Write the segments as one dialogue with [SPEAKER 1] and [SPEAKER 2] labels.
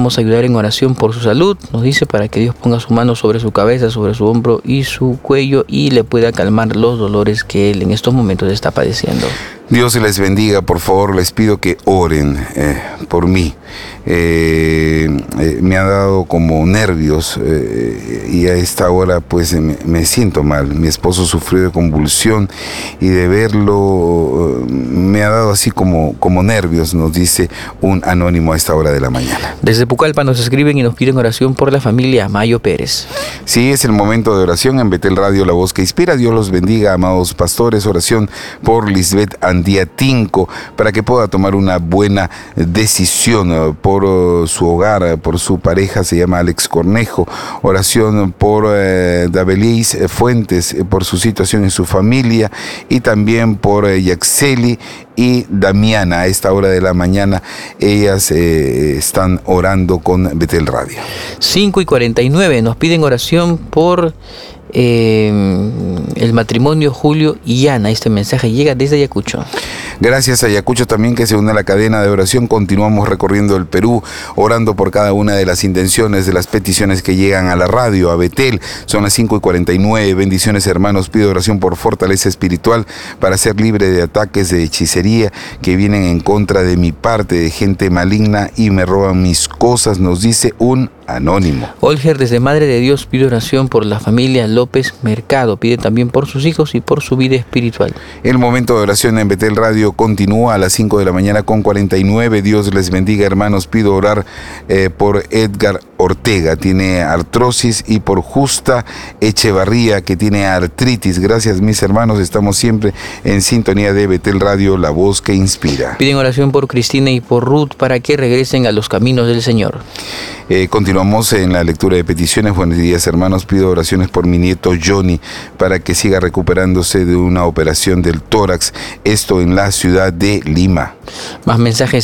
[SPEAKER 1] vamos a ayudar en oración por su salud, nos dice, para que Dios ponga su mano sobre su cabeza, sobre su hombro y su cuello y le pueda calmar los dolores que él en estos momentos está padeciendo.
[SPEAKER 2] Dios les bendiga, por favor, les pido que oren por mí. Me ha dado como nervios y a esta hora pues me siento mal. Mi esposo sufrió de convulsión y de verlo me ha dado así como nervios, nos dice un anónimo a esta hora de la mañana.
[SPEAKER 1] Desde Pucallpa nos escriben y nos piden oración por la familia Mayo Pérez.
[SPEAKER 2] Sí, es el momento de oración en Betel Radio, la voz que inspira. Dios los bendiga, amados pastores. Oración por Lisbeth Andiatinco, para que pueda tomar una buena decisión por su hogar, por su pareja, se llama Alex Cornejo. Oración por Dabelis Fuentes, por su situación en su familia, y también por Yaxeli y Damiana. A esta hora de la mañana ellas están orando con Betel Radio.
[SPEAKER 1] 5:49 nos piden oración por el matrimonio Julio y Ana. Este mensaje llega desde Ayacucho.
[SPEAKER 2] Gracias a Ayacucho también, que se une a la cadena de oración. Continuamos recorriendo el Perú, orando por cada una de las intenciones, de las peticiones que llegan a la radio, a Betel. Son las 5:49. Bendiciones, hermanos. Pido oración por fortaleza espiritual para ser libre de ataques de hechicería que vienen en contra de mi parte, de gente maligna y me roban mis cosas, nos dice un anónimo.
[SPEAKER 1] Olger, desde Madre de Dios, pide oración por la familia López Mercado. Pide también por sus hijos y por su vida espiritual.
[SPEAKER 2] El momento de oración en Betel Radio continúa a las 5 de la mañana con 49. Dios les bendiga, hermanos. Pido orar por Edgar Ortega, tiene artrosis, y por Justa Echevarría, que tiene artritis. Gracias, mis hermanos. Estamos siempre en sintonía de Betel Radio, la voz que inspira.
[SPEAKER 1] Piden oración por Cristina y por Ruth para que regresen a los caminos del Señor.
[SPEAKER 2] Continuamos en la lectura de peticiones. Buenos días, hermanos. Pido oraciones por mi nieto Johnny para que siga recuperándose de una operación del tórax, esto en la ciudad de Lima.
[SPEAKER 1] Más mensajes,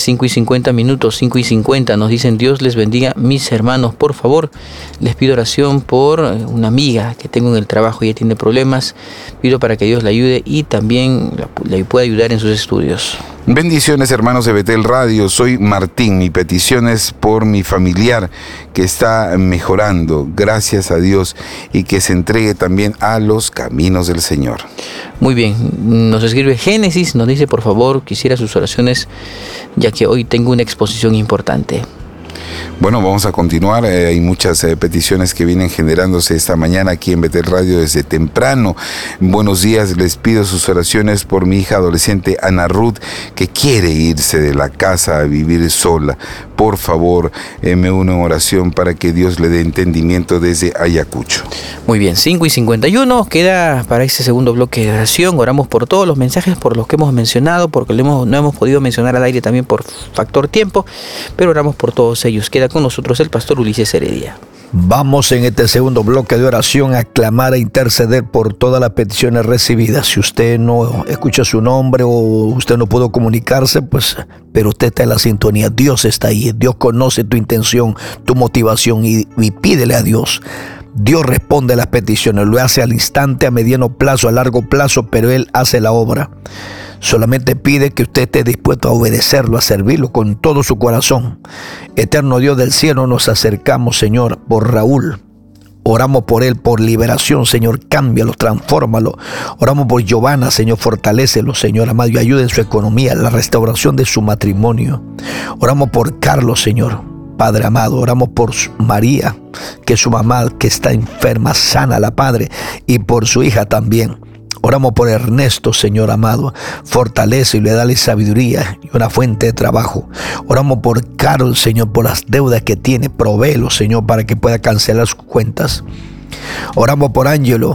[SPEAKER 1] 5:50, 5:50. Nos dicen: Dios les bendiga, mis hermanos. Por favor, les pido oración por una amiga que tengo en el trabajo. Ella tiene problemas. Pido para que Dios la ayude y también le pueda ayudar en sus estudios.
[SPEAKER 2] Bendiciones, hermanos de Betel Radio. Soy Martín. Mi petición es por mi familiar que está mejorando, gracias a Dios, y que se entregue también a los caminos del Señor.
[SPEAKER 1] Muy bien. Nos escribe Génesis. Nos dice: por favor, quisiera sus oraciones, ya que hoy tengo una exposición importante.
[SPEAKER 2] Bueno, vamos a continuar. Hay muchas peticiones que vienen generándose esta mañana aquí en Betel Radio desde temprano. Buenos días, les pido sus oraciones por mi hija adolescente Ana Ruth, que quiere irse de la casa a vivir sola. Por favor, me uno en oración para que Dios le dé entendimiento desde Ayacucho.
[SPEAKER 1] Muy bien, 5:51. Queda para este segundo bloque de oración. Oramos por todos los mensajes por los que hemos mencionado, porque no hemos podido mencionar al aire también por factor tiempo, pero oramos por todos ellos. Queda con nosotros el pastor Ulises Heredia.
[SPEAKER 3] Vamos en este segundo bloque de oración a clamar, a interceder por todas las peticiones recibidas. Si usted no escucha su nombre o usted no pudo comunicarse, pues, pero usted está en la sintonía. Dios está ahí. Dios conoce tu intención, tu motivación, y pídele a Dios. Dios responde a las peticiones, lo hace al instante, a mediano plazo, a largo plazo, pero Él hace la obra. Solamente pide que usted esté dispuesto a obedecerlo, a servirlo con todo su corazón. Eterno Dios del cielo, nos acercamos, Señor, por Raúl. Oramos por él, por liberación, Señor, cámbialo, transfórmalo. Oramos por Giovanna, Señor, fortalécelo, Señor amado, y ayude en su economía, la restauración de su matrimonio. Oramos por Carlos, Señor, Padre amado. Oramos por María, que es su mamá, que está enferma, sánala, Padre, y por su hija también. Oramos por Ernesto, Señor amado, fortalece y le dale sabiduría y una fuente de trabajo. Oramos por Carol, Señor, por las deudas que tiene, provéelo, Señor, para que pueda cancelar sus cuentas. Oramos por Ángelo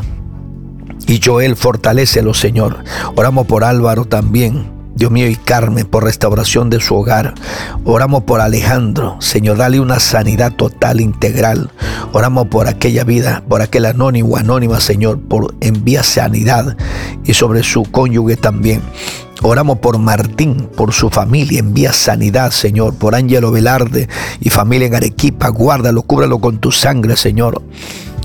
[SPEAKER 3] y Joel, fortalécelo, Señor. Oramos por Álvaro también, Dios mío, y Carmen, por restauración de su hogar. Oramos por Alejandro, Señor, dale una sanidad total, integral. Oramos por aquella vida, por aquel anónimo, anónima, Señor, por envía sanidad, y sobre su cónyuge también. Oramos por Martín, por su familia, envía sanidad, Señor. Por Ángelo Velarde y familia en Arequipa, guárdalo, cúbralo con tu sangre, Señor.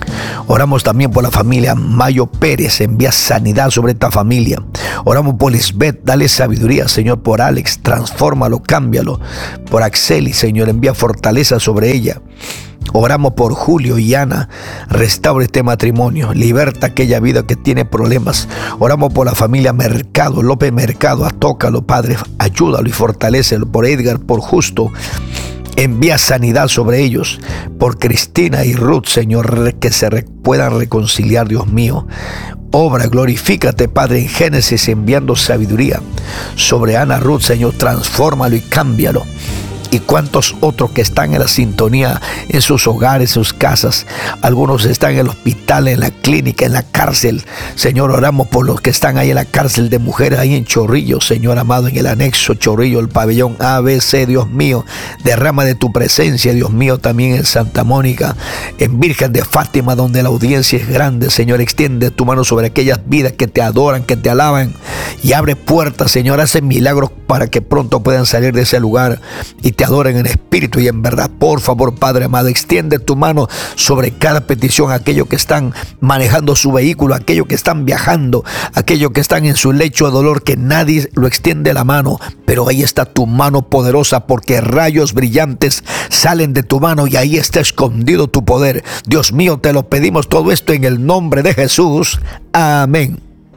[SPEAKER 3] Oramos también por la familia Mayo Pérez, envía sanidad sobre esta familia. Oramos por Lisbeth, dale sabiduría, Señor, por Alex, transfórmalo, cámbialo. Por Axeli, Señor, envía fortaleza sobre ella. Oramos por Julio y Ana, restaura este matrimonio, liberta aquella vida que tiene problemas. Oramos por la familia Mercado, López Mercado, tócalo, Padre, ayúdalo y fortalécelo. Por Edgar, por Justo, envía sanidad sobre ellos. Por Cristina y Ruth, Señor, que se puedan reconciliar, Dios mío. Obra, glorifícate, Padre, en Génesis, enviando sabiduría sobre Ana Ruth, Señor, transfórmalo y cámbialo. Y cuántos otros que están en la sintonía, en sus hogares, en sus casas. Algunos están en el hospital, en la clínica, en la cárcel. Señor, oramos por los que están ahí en la cárcel de mujeres, ahí en Chorrillo, Señor amado, en el anexo Chorrillo, el pabellón ABC, Dios mío. Derrama de tu presencia, Dios mío, también en Santa Mónica, en Virgen de Fátima, donde la audiencia es grande. Señor, extiende tu mano sobre aquellas vidas que te adoran, que te alaban. Y abre puertas, Señor, hace milagros para que pronto puedan salir de ese lugar y te adoren en espíritu y en verdad. Por favor, Padre amado, extiende tu mano sobre cada petición, aquellos que están manejando su vehículo, aquellos que están viajando, aquellos que están en su lecho de dolor, que nadie lo extiende la mano, pero ahí está tu mano poderosa, porque rayos brillantes salen de tu mano y ahí está escondido tu poder. Dios mío, te lo pedimos todo esto en el nombre de Jesús. Amén.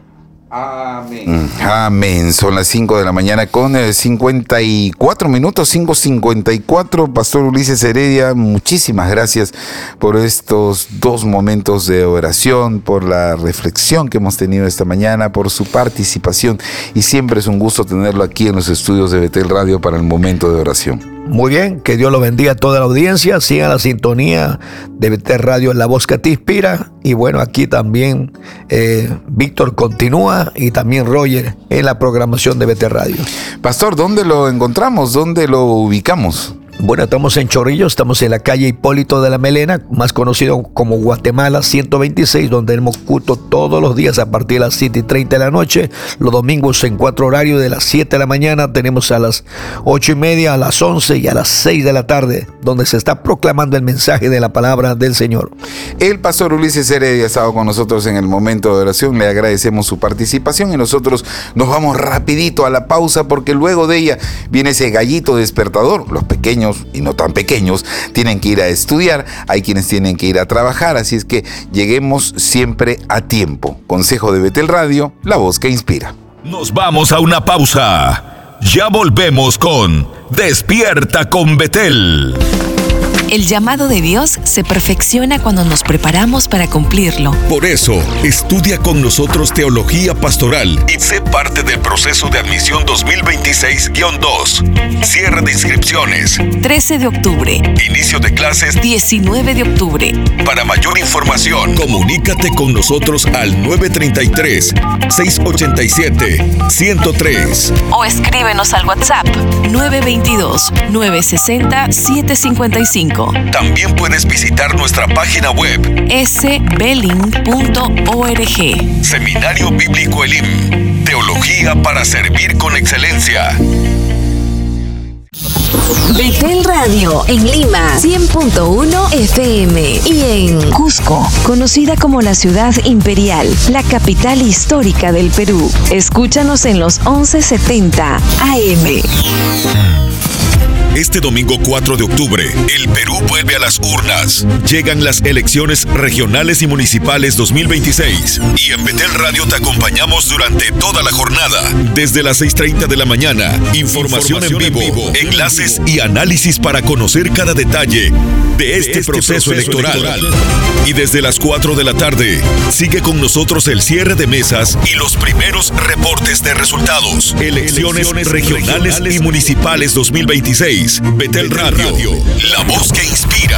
[SPEAKER 2] Amén. Amén. Son las 5 de la mañana con 54 minutos, 5:54. Pastor Ulises Heredia, muchísimas gracias por estos 2 momentos de oración, por la reflexión que hemos tenido esta mañana, por su participación. Y siempre es un gusto tenerlo aquí en los estudios de Betel Radio para el momento de oración.
[SPEAKER 3] Muy bien, que Dios lo bendiga a toda la audiencia. Sigan la sintonía de Betel Radio, La Voz que te inspira. Y bueno, aquí también Víctor continúa y también Roger en la programación de Betel Radio.
[SPEAKER 2] Pastor, ¿dónde lo encontramos? ¿Dónde lo ubicamos?
[SPEAKER 3] Bueno, estamos en Chorrillo, estamos en la calle Hipólito de la Melena, más conocido como Guatemala 126, donde tenemos culto todos los días a partir de las 7:30 de la noche. Los domingos en 4 horarios, de las 7 de la mañana, tenemos a las 8:30, a las 11 y a las 6 de la tarde, donde se está proclamando el mensaje de la palabra del Señor.
[SPEAKER 2] El pastor Ulises Heredia ha estado con nosotros en el momento de oración. Le agradecemos su participación y nosotros nos vamos rapidito a la pausa, porque luego de ella viene ese gallito despertador. Los pequeños y no tan pequeños tienen que ir a estudiar, hay quienes tienen que ir a trabajar, así es que lleguemos siempre a tiempo. Consejo de Betel Radio, la voz que inspira.
[SPEAKER 4] Nos vamos a una pausa. Ya volvemos con Despierta con Betel.
[SPEAKER 5] El llamado de Dios se perfecciona cuando nos preparamos para cumplirlo.
[SPEAKER 4] Por eso, estudia con nosotros Teología Pastoral y sé parte del proceso de admisión 2026-2. Cierre de inscripciones
[SPEAKER 5] 13 de octubre.
[SPEAKER 4] Inicio de clases
[SPEAKER 5] 19 de octubre.
[SPEAKER 4] Para mayor información, comunícate con nosotros al 933-687-103
[SPEAKER 5] o escríbenos al WhatsApp 922-960-755.
[SPEAKER 4] También puedes visitar nuestra página web
[SPEAKER 5] sbelling.org.
[SPEAKER 4] Seminario Bíblico Elim. Teología para servir con excelencia.
[SPEAKER 6] Betel Radio en Lima 100.1 FM y en Cusco, conocida como la ciudad imperial, la capital histórica del Perú. Escúchanos en los 1170 AM.
[SPEAKER 4] Este domingo 4 de octubre, el Perú vuelve a las urnas. Llegan las elecciones regionales y municipales 2026. Y en Betel Radio te acompañamos durante toda la jornada. Desde las 6:30 de la mañana, información en vivo, enlaces y análisis para conocer cada detalle de este proceso electoral. Y desde las 4 de la tarde, sigue con nosotros el cierre de mesas y los primeros reportes de resultados. Elecciones regionales y municipales 2026. Betel Radio, la voz que inspira.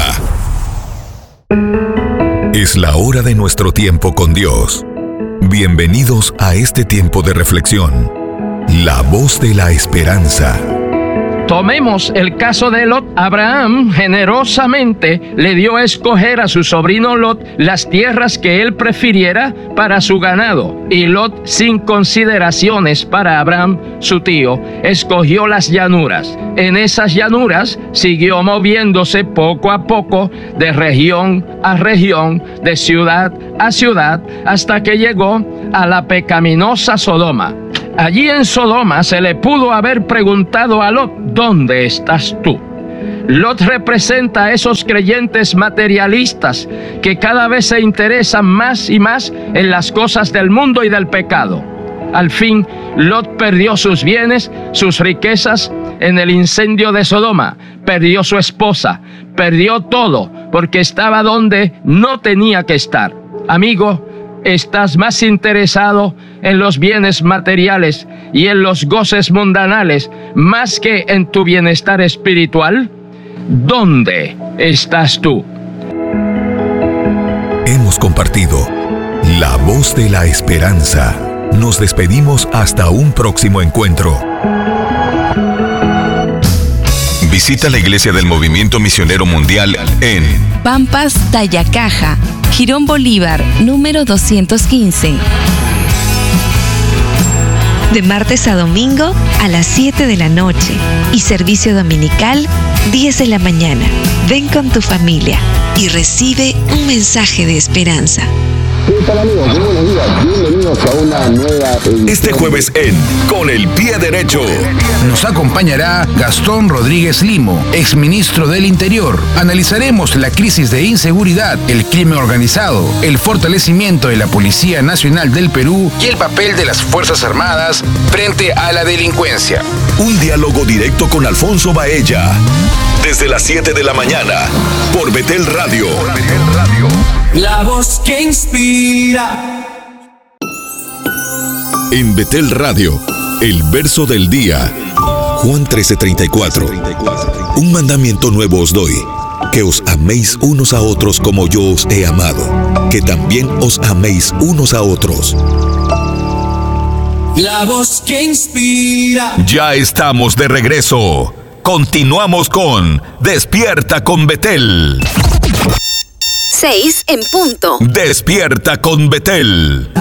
[SPEAKER 4] Es la hora de nuestro tiempo con Dios. Bienvenidos a este tiempo de reflexión. La voz de la esperanza.
[SPEAKER 7] Tomemos el caso de Lot. Abraham generosamente le dio a escoger a su sobrino Lot las tierras que él prefiriera para su ganado. Y Lot, sin consideraciones para Abraham, su tío, escogió las llanuras. En esas llanuras siguió moviéndose poco a poco de región a región, de ciudad a ciudad, hasta que llegó a la pecaminosa Sodoma. Allí en Sodoma se le pudo haber preguntado a Lot: ¿dónde estás tú? Lot representa a esos creyentes materialistas que cada vez se interesan más y más en las cosas del mundo y del pecado. Al fin, Lot perdió sus bienes, sus riquezas en el incendio de Sodoma. Perdió su esposa, perdió todo, porque estaba donde no tenía que estar. Amigo, ¿estás más interesado en los bienes materiales y en los goces mundanales más que en tu bienestar espiritual? ¿Dónde estás tú?
[SPEAKER 4] Hemos compartido La Voz de la Esperanza. Nos despedimos hasta un próximo encuentro. Visita la Iglesia del Movimiento Misionero Mundial en
[SPEAKER 5] Pampas, Tayacaja, Girón Bolívar, número 215.
[SPEAKER 6] De martes a domingo a las 7 de la noche y servicio dominical 10 de la mañana. Ven con tu familia y recibe un mensaje de esperanza.
[SPEAKER 8] ¿Qué tal, amigos? Muy buenos días. Bienvenidos a una nueva edición.
[SPEAKER 4] este jueves en Con el Pie Derecho.
[SPEAKER 9] Nos acompañará Gastón Rodríguez Limo, exministro del Interior. Analizaremos la crisis de inseguridad, el crimen organizado, el fortalecimiento de la Policía Nacional del Perú y el papel de las Fuerzas Armadas frente a la delincuencia.
[SPEAKER 4] Un diálogo directo con Alfonso Baella. Desde las 7 de la mañana por Betel Radio.
[SPEAKER 10] La voz que inspira.
[SPEAKER 4] En Betel Radio, el verso del día. Juan 13:34. Un mandamiento nuevo os doy, que os améis unos a otros como yo os he amado, que también os améis unos a otros.
[SPEAKER 10] La voz que inspira.
[SPEAKER 4] Ya estamos de regreso. Continuamos con Despierta con Betel.
[SPEAKER 6] 6 en punto.
[SPEAKER 4] Despierta con Betel.